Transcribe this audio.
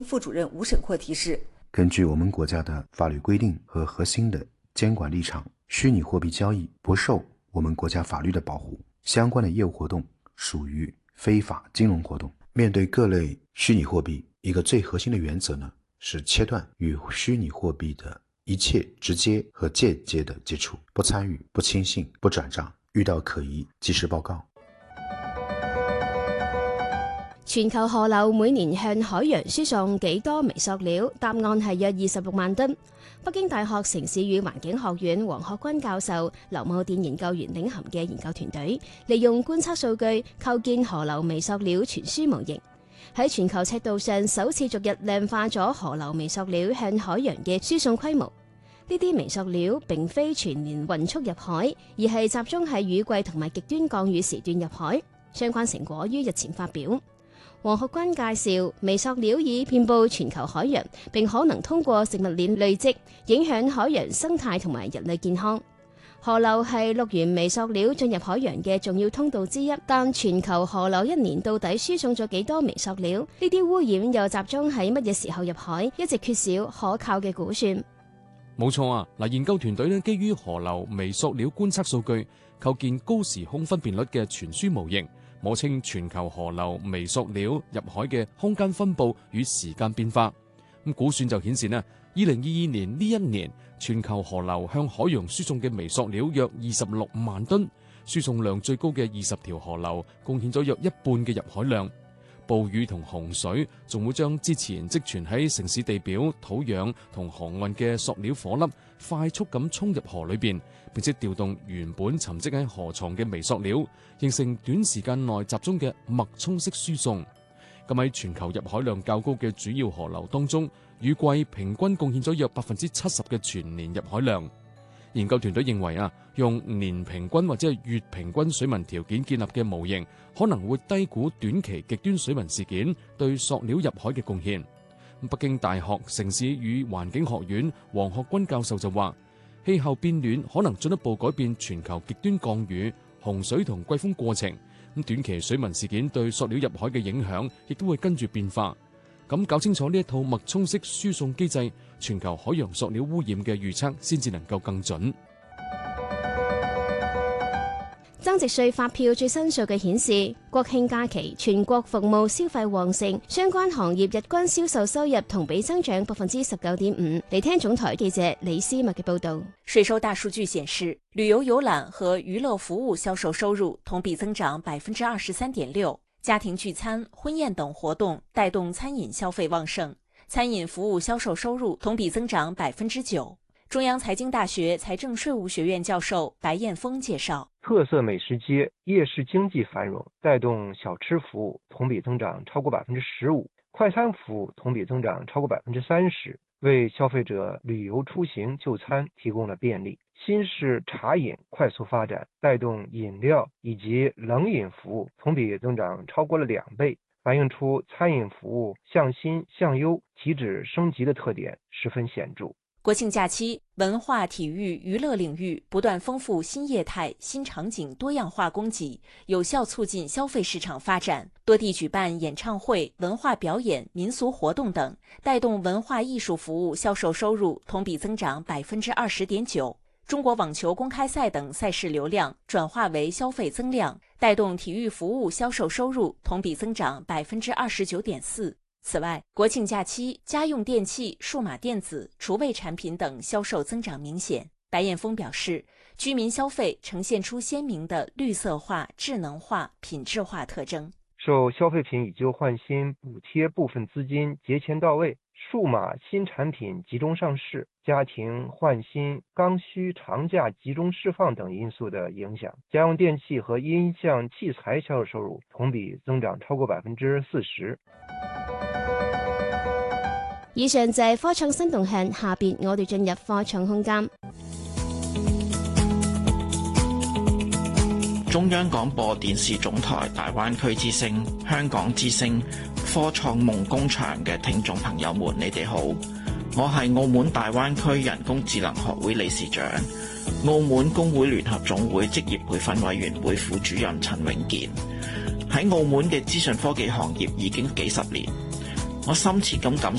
副主任吴审阔提示， 根据我们国家的法律规定和核心的监管立场，虚拟货币交易不受我们国家法律的保护，相关的业务活动属于非法金融活动。面对各类虚拟货币，一个最核心的原则呢，是切断与虚拟货币的一切直接和间接的接触，不参与、不轻信、不转账，遇到可疑及时報告。 全球河流每年向海洋輸送幾多微塑料？答案係約26萬噸。北京大學城市與環境學院黃學軍教授、劉茂電研究員領銜嘅研究團隊，利用觀測數據構建河流微塑料傳輸模型，喺全球尺度上首次逐日量化咗河流微塑料向海洋嘅輸送規模。呢啲微塑料並非全年運速入海，而係集中喺雨季同埋極端降雨時段入海。相關成果於日前發表。黃學軍介紹，微塑料已遍佈全球海洋，並可能通過食物鏈累積，影響海洋生態同埋人類健康。河流係錄完微塑料進入海洋嘅重要通道之一，但全球河流一年到底輸送咗幾多微塑料？呢啲污染又集中喺乜嘢時候入海？一直缺少可靠嘅估算。 冇錯啊！研究團隊基於河流微塑料觀測數據，構建高時空分辨率嘅傳輸模型。摸清全球河流微塑料入海嘅空間分佈與時間變化。估算就顯示2022年呢一年全球河流向海洋輸送嘅微塑料約26萬噸，輸送量最高嘅20條河流貢獻咗約一半嘅入海量。暴雨同洪水仲會將之前積存喺城市地表、土壤同河岸嘅塑料顆粒快速咁衝入河裏邊，並且調動原本沉積喺河床嘅微塑料，形成短時間內集中嘅脈衝式輸送。咁喺全球入海量較高嘅主要河流當中，雨季平均貢獻咗約70%嘅全年入海量。研究團隊認為用年平均或者係月平均水文條件建立嘅模型，可能會低估短期極端水文事件對塑料入海嘅貢獻。北京大學城市與環境學院黃學軍教授就話，氣候變暖可能進一步改變全球極端降雨、洪水同季風過程。短期水文事件對塑料入海嘅影響亦都會跟住變化。咁搞清楚呢一套脈衝式輸送機制，全球海洋塑料污染嘅預測先至能夠更準。 增值稅發票最新數據顯示，國慶假期全國服務消費旺盛，相關行業日均銷售收入同比增長19.5%。嚟聽總台記者李思密嘅報導。 稅收大數據顯示，旅遊遊覽和娛樂服務銷售收入同比增長23.6%。家庭聚餐、婚宴等活動帶動餐飲消費旺盛，餐飲服務銷售收入同比增長9%。中央財經大學財政稅務學院教授白燕峰介紹， 特色美食街、夜市經濟繁榮，帶動小吃服務同比增長超過15%，快餐服務同比增長超過30%，為消費者旅遊出行就餐提供了便利。新式茶飲快速發展，帶動飲料以及冷飲服務同比增長超過了2倍，反映出餐飲服務向新向優、提質升級的特點十分顯著。 國慶假期，文化、體育、娛樂領域不斷豐富新業態、新場景多樣化供給，有效促進消費市場發展。多地舉辦演唱會、文化表演、民俗活動等，帶動文化藝術服務銷售收入同比增長20.9%。中國網球公開賽等賽事流量轉化為消費增量，帶動體育服務銷售收入同比增長29.4%。此外，國慶假期家用電器、數碼電子、廚衛產品等銷售增長明顯。白燕峰表示，居民消費呈現出鮮明的綠色化、智能化、品質化特徵。 受消費品以舊換新補貼部分資金節前到位，數碼新產品集中上市，家庭換新、剛需長假集中釋放等因素的影響，家用電器和音像器材銷售收入同比增長超過40%。 以上就係科創新動向，下邊我哋進入科創空間。 中央廣播電視總台大灣區之聲、香港之聲、科創夢工場嘅聽眾朋友們，你哋好，我係澳門大灣區人工智能學會理事長、澳門工會聯合總會職業培訓委員會副主任陳永健。喺澳門嘅資訊科技行業已經幾十年。 我深切咁感